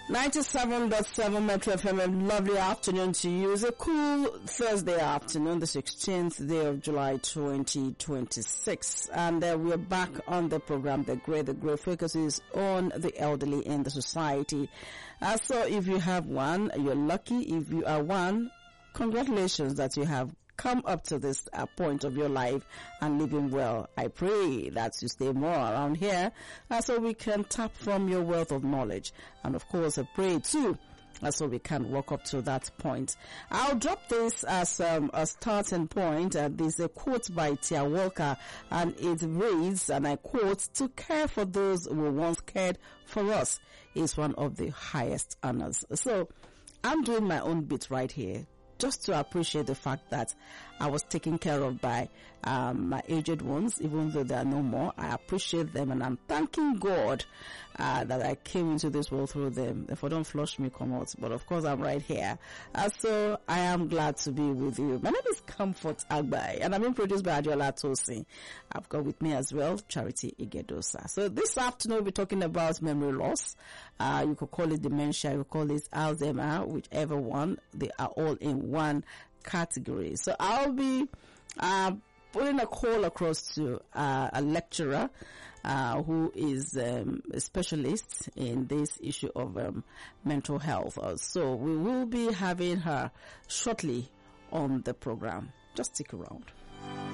97.7 Metro FM, lovely afternoon to you. It's a cool Thursday afternoon, the 16th day of July 2026. And we're back on the program, The Great Focus is on the elderly in the society. So if you have one, you're lucky. If you are one, congratulations that you have come up to this point of your life and living well. I pray that you stay more around here so we can tap from your wealth of knowledge. And of course, I pray too so we can walk up to that point. I'll drop this as a starting point. There's a quote by Tia Walker, and it reads, and I quote, "To care for those who once cared for us is one of the highest honors." So I'm doing my own bit right here, just to appreciate the fact that I was taken care of by my aged ones, even though they are no more. I appreciate them, and I'm thanking God that I came into this world through them. If I don't flush me, come out. But of course, I'm right here. So I am glad to be with you. My name is Comfort Agbai, and I'm being produced by Adiola Tosin. I've got with me as well Charity Igedosa. So this afternoon, we'll be talking about memory loss. You could call it dementia, you could call it Alzheimer, whichever one. They are all in one category. So I'll be putting a call across to a lecturer who is a specialist in this issue of mental health. So we will be having her shortly on the program. Just stick around.